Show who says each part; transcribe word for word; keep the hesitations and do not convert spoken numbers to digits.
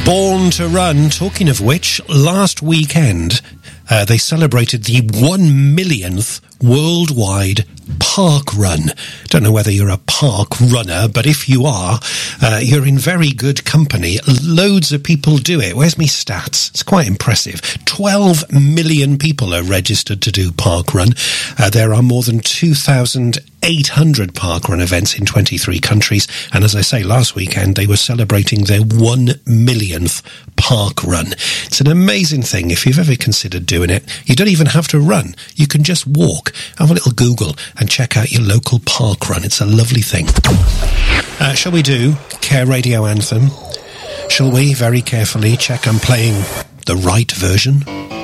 Speaker 1: Born to Run. Talking of which, last weekend uh, they celebrated the one millionth worldwide park run. Don't know whether you're a park runner, but if you are, uh, you're in very good company. Loads of people do it. Where's me stats? It's quite impressive. twelve million people are registered to do park run. Uh, there are more than two thousand eight hundred park run events in twenty-three countries. And as I say, last weekend they were celebrating their one millionth park run. It's an amazing thing. If you've ever considered doing it, you don't even have to run. You can just walk. Have a little Google and check out your local park run. It's a lovely thing. Uh, shall we do Care Radio Anthem? Shall we very carefully check I'm playing the right version?